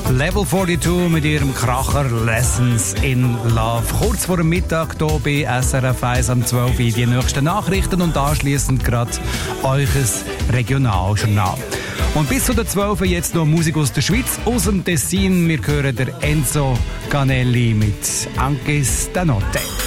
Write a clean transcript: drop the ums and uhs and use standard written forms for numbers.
Level 42 mit ihrem Kracher Lessons in Love. Kurz vor dem Mittag hier bei SRF 1 am 12 Uhr die nächsten Nachrichten und anschliessend gerade eures Regionaljournal. Und bis zu der 12 Uhr jetzt noch Musik aus der Schweiz, aus dem Tessin. Wir hören der Enzo Canelli mit Anche Stanotte.